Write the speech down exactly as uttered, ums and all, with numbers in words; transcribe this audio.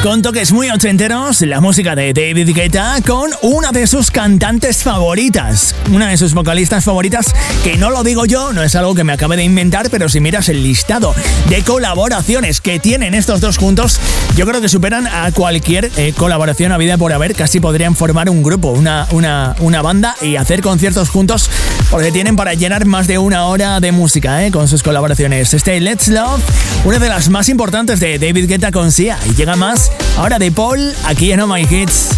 Con toques muy ochenteros, la música de David Guetta con una de sus cantantes favoritas, una de sus vocalistas favoritas, que no lo digo yo, no es algo que me acabe de inventar, pero si miras el listado de colaboraciones que tienen estos dos juntos, yo creo que superan a cualquier eh, colaboración habida por haber. Casi podrían formar un grupo, una, una, una banda y hacer conciertos juntos, porque tienen para llenar más de una hora de música eh, con sus colaboraciones. Este Let's Love, una de las más importantes de David Guetta con Sia, y llega más ahora de Paul aquí en Oh My Hits.